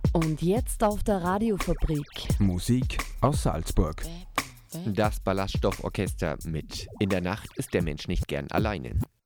Und jetzt auf der Radiofabrik. Musik aus Salzburg. Das Ballaststofforchester mit In der Nacht ist der Mensch nicht gern alleine.